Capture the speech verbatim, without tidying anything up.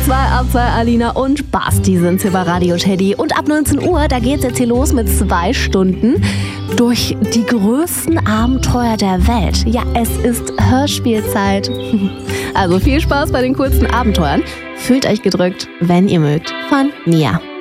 zwei ab zwei, Alina und Basti sind hier bei Radio Teddy. Und ab neunzehn Uhr, da geht's jetzt hier los mit zwei Stunden durch die größten Abenteuer der Welt. Ja, es ist Hörspielzeit. Also viel Spaß bei den coolsten Abenteuern. Fühlt euch gedrückt, wenn ihr mögt. Von Nia.